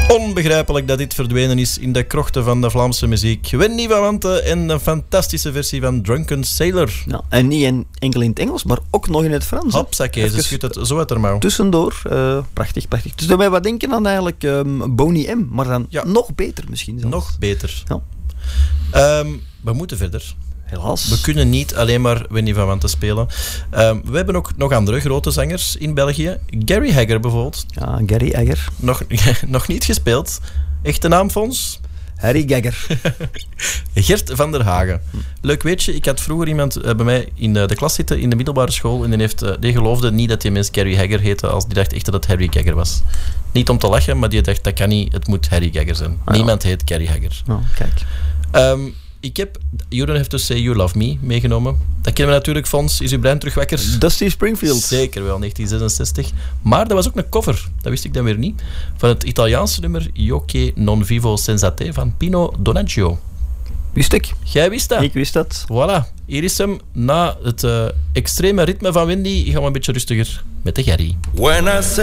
Onbegrijpelijk dat dit verdwenen is in de krochten van de Vlaamse muziek. Wendy van Wanten en een fantastische versie van Drunken Sailor. Ja, en niet enkel in het Engels, maar ook nog in het Frans. Hopsakee, ze schudt het zo uit haar mouw. Tussendoor, prachtig. Dus doen wij wat denken aan eigenlijk Boney M, maar dan nog beter misschien zelfs. Nog beter. Ja. We moeten verder. Helaas. We kunnen niet alleen maar Wendy van Wanten spelen. We hebben ook nog andere grote zangers in België. Gary Hagger bijvoorbeeld. Ja, Gary Hagger. Nog niet gespeeld. Echte naam, Fons? Harry Gagger. Gert van der Hagen. Leuk weetje, ik had vroeger iemand bij mij in de klas zitten in de middelbare school en die geloofde niet dat die mens Gary Hagger heette, als die dacht echt dat het Harry Gagger was. Niet om te lachen, maar die dacht dat kan niet, het moet Harry Gagger zijn. Niemand heet Gary Hagger. Oh, kijk. Ik heb You Don't Have To Say You Love Me meegenomen. Dat kennen we natuurlijk, Fons. Is uw brein terug wakker? Dusty Springfield. Zeker wel, 1966. Maar dat was ook een cover, dat wist ik dan weer niet, van het Italiaanse nummer Io che non vivo senza te van Pino Donaggio. Wist ik. Jij wist dat? Ik wist dat. Voilà, hier is hem. Na het extreme ritme van Wendy gaan we een beetje rustiger met de Gerry.